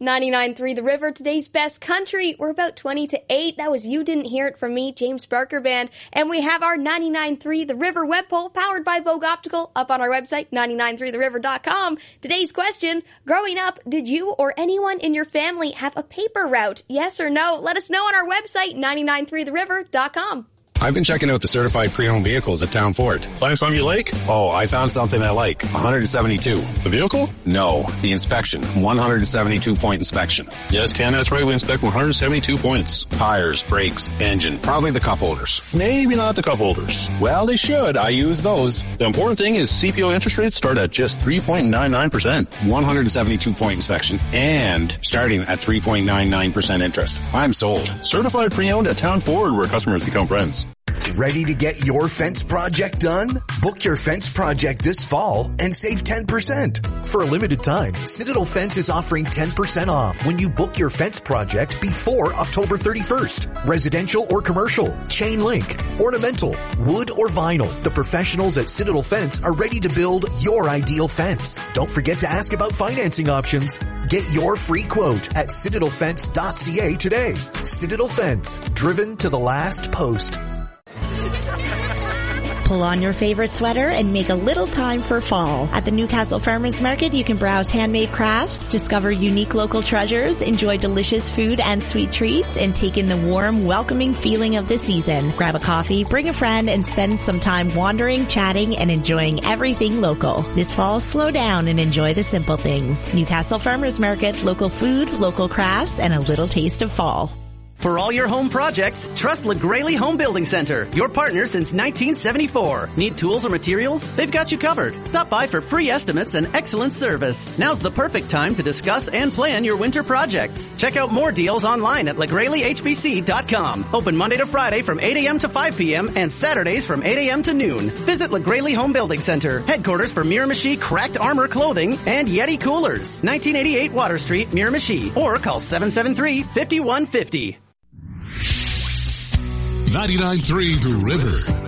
99.3 The River, today's best country. We're about 20 to 8. That was You Didn't Hear It From Me, James Barker Band. And we have our 99.3 The River web poll powered by Vogue Optical up on our website, 993theriver.com. Today's question, growing up, did you or anyone in your family have a paper route? Yes or no? Let us know on our website, 993theriver.com. I've been checking out the certified pre-owned vehicles at Town Ford. Find something you like? Oh, I found something I like. 172. The vehicle? No, the inspection. 172-point inspection. Yes, Ken, that's right. We inspect 172 points. Tires, brakes, engine, probably the cup holders. Maybe not the cup holders. Well, they should. I use those. The important thing is CPO interest rates start at just 3.99%. 172-point inspection and starting at 3.99% interest. I'm sold. Certified pre-owned at Town Ford, where customers become friends. Ready to get your fence project done? Book your fence project this fall and save 10%. For a limited time, Citadel Fence is offering 10% off when you book your fence project before October 31st. Residential or commercial, chain link, ornamental, wood or vinyl. The professionals at Citadel Fence are ready to build your ideal fence. Don't forget to ask about financing options. Get your free quote at citadelfence.ca today. Citadel Fence, driven to the last post. Pull on your favorite sweater and make a little time for fall. At the Newcastle Farmers Market, you can browse handmade crafts, discover unique local treasures, enjoy delicious food and sweet treats, and take in the warm, welcoming feeling of the season. Grab a coffee, bring a friend, and spend some time wandering, chatting, and enjoying everything local. This fall, slow down and enjoy the simple things. Newcastle Farmers Market, local food, local crafts, and a little taste of fall. For all your home projects, trust LaGraley Home Building Center, your partner since 1974. Need tools or materials? They've got you covered. Stop by for free estimates and excellent service. Now's the perfect time to discuss and plan your winter projects. Check out more deals online at LaGraleyHBC.com. Open Monday to Friday from 8 a.m. to 5 p.m. and Saturdays from 8 a.m. to noon. Visit LaGraley Home Building Center, headquarters for Miramichi Cracked Armor Clothing and Yeti Coolers, 1988 Water Street, Miramichi, or call 773-5150. 99.3 The River.